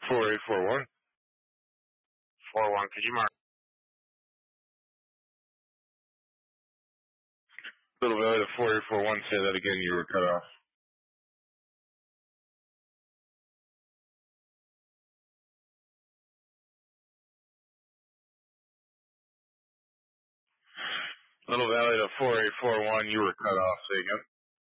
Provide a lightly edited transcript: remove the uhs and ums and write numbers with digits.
4841. 41, could you mark? Little Valley to 4841, say that again, you were cut off. Little Valley to 4841, you were cut off, say again.